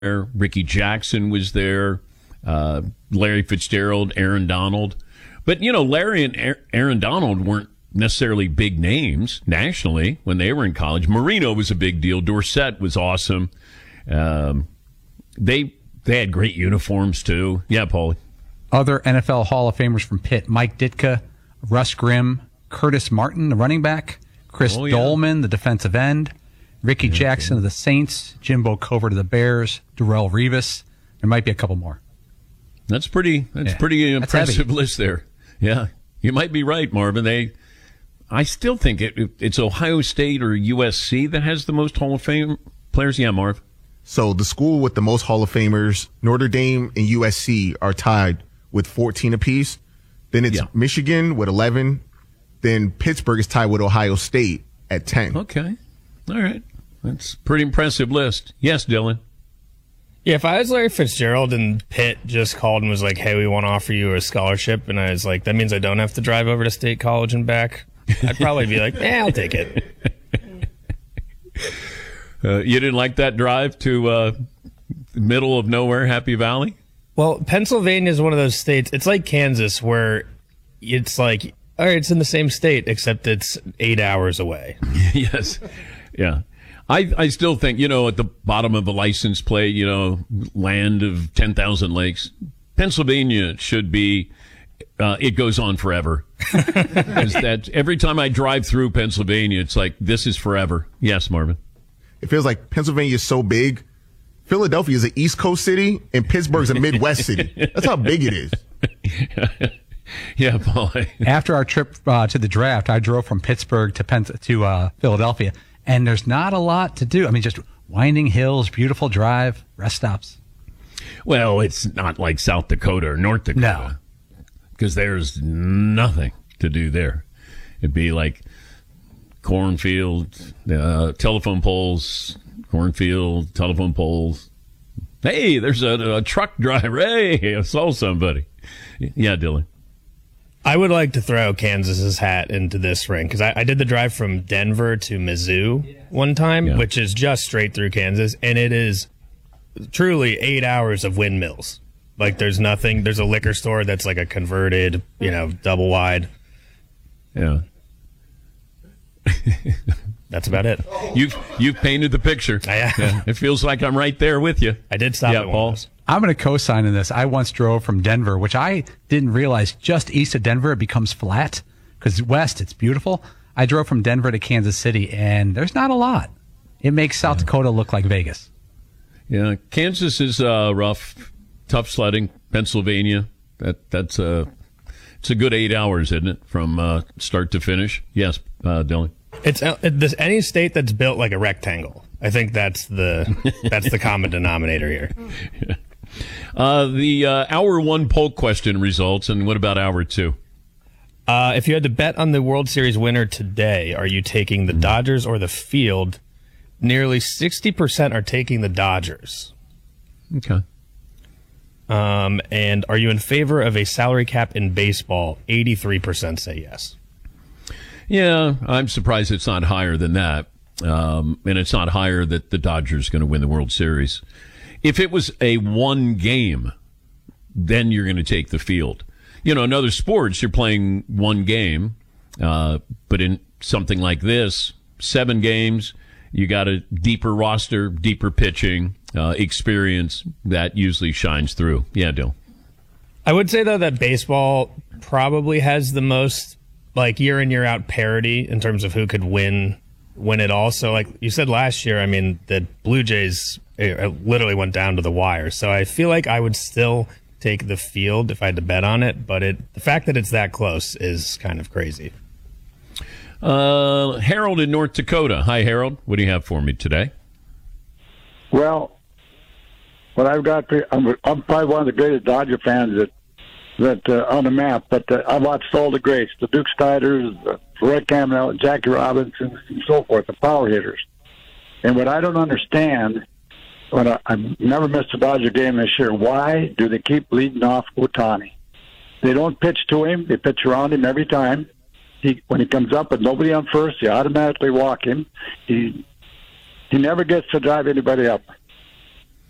Ricky Jackson was there. Larry Fitzgerald, Aaron Donald. But, Larry and Aaron Donald weren't necessarily big names nationally when they were in college. Marino was a big deal. Dorsett was awesome. They had great uniforms, too. Yeah, Paulie. Other NFL Hall of Famers from Pitt: Mike Ditka, Russ Grimm, Curtis Martin, the running back, Chris Dolman, the defensive end, Ricky Jackson of the Saints, Jimbo Covert of the Bears, Darrelle Revis. There might be a couple more. That's pretty impressive list there. Yeah, you might be right, Marvin. I still think it's Ohio State or USC that has the most Hall of Fame players. Yeah, Marv. So the school with the most Hall of Famers, Notre Dame and USC, are tied with 14 apiece. Then it's Michigan with 11. Then Pittsburgh is tied with Ohio State at 10. Okay. All right. That's a pretty impressive list. Yes, Dylan. Yeah, if I was Larry Fitzgerald and Pitt just called and was like, hey, we want to offer you a scholarship, and I was like, that means I don't have to drive over to State College and back, I'd probably be like, I'll take it. You didn't like that drive to middle of nowhere, Happy Valley? Well, Pennsylvania is one of those states. It's like Kansas, where it's like, all right, it's in the same state, except it's 8 hours away. Yes. Yeah. I still think, at the bottom of a license plate, land of 10,000 lakes, Pennsylvania should be, it goes on forever. That every time I drive through Pennsylvania, it's like, this is forever. Yes, Marvin. It feels like Pennsylvania is so big. Philadelphia is an East Coast city, and Pittsburgh's a Midwest city. That's how big it is. Yeah, Paul. After our trip to the draft, I drove from Pittsburgh to Philadelphia, and there's not a lot to do. I mean, just winding hills, beautiful drive, rest stops. Well, it's not like South Dakota or North Dakota. No. Because there's nothing to do there. It'd be like cornfield, telephone poles, cornfield, telephone poles. Hey, there's a truck driver. Hey, I saw somebody. Yeah, Dylan. I would like to throw Kansas's hat into this ring because I did the drive from Denver to Mizzou one time, which is just straight through Kansas, and it is truly 8 hours of windmills. Like, there's nothing. There's a liquor store that's like a converted, double wide. Yeah. That's about it. You've painted the picture. Yeah. It feels like I'm right there with you. I did stop at Paul. I'm going to co-sign in this. I once drove from Denver, which I didn't realize just east of Denver it becomes flat because west it's beautiful. I drove from Denver to Kansas City, and there's not a lot. It makes South Dakota look like Vegas. Yeah, Kansas is rough, tough sledding. Pennsylvania, it's a good 8 hours, isn't it, from start to finish? Yes, Dylan. It's any state that's built like a rectangle. I think that's the common denominator here. Yeah. The hour one poll question results, and what about hour two? If you had to bet on the World Series winner today, are you taking the Dodgers or the field? Nearly 60% are taking the Dodgers. Okay. And are you in favor of a salary cap in baseball? 83% say yes. Yeah, I'm surprised it's not higher than that. And it's not higher that the Dodgers are going to win the World Series. If it was a one game, then you're going to take the field. In other sports, you're playing one game. But in something like this, 7 games, you got a deeper roster, deeper pitching, experience that usually shines through. Yeah, Dill. I would say, though, that baseball probably has the most year in, year out parity in terms of who could win it all. So like you said last year, I mean, the Blue Jays literally went down to the wire. So I feel like I would still take the field if I had to bet on it. But the fact that it's that close is kind of crazy. Harold in North Dakota. Hi, Harold. What do you have for me today? Well, what I've got, I'm probably one of the greatest Dodger fans that on the map, but I watched all the greats, the Duke Snyders, Roy Campanella, Jackie Robinson, and so forth, the power hitters. And what I don't understand, I've never missed a Dodger game this year, why do they keep leading off Ohtani? They don't pitch to him. They pitch around him every time. When he comes up with nobody on first, they automatically walk him. He never gets to drive anybody up.